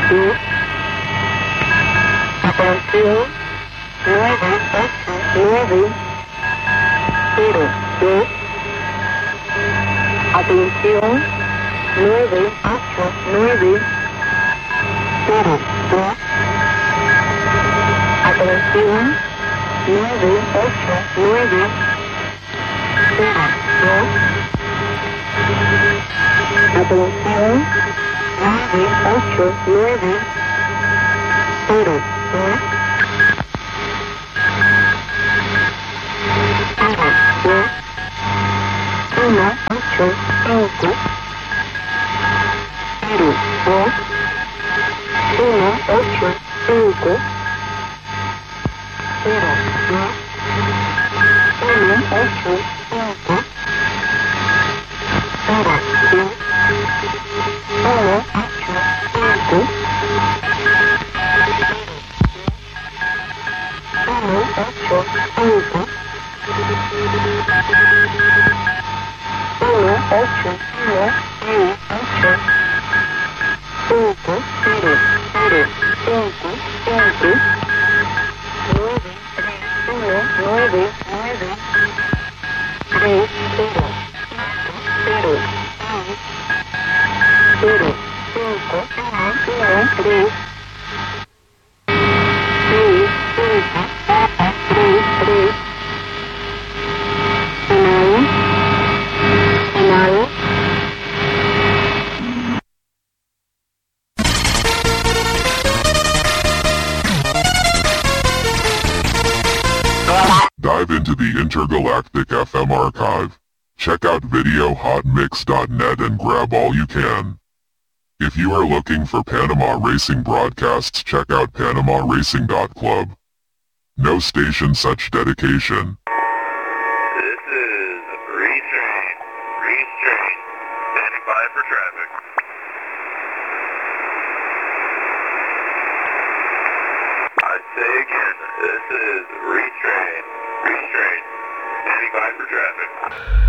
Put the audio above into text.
2. Atención. 989 02. Atención. 989 02. Atención. 989 02. Atención. 989 02. 185 02 185 02 185 02 185 185 Dive into the Intergalactic FM archive. Check out videohotmix.net and grab all you can. If you are looking for Panama Racing broadcasts, check out PanamaRacing.club. No station such dedication. This is Restrain. Restrain. Standing by for traffic. I say again, this is Restrain. Restrain. Standing by for traffic.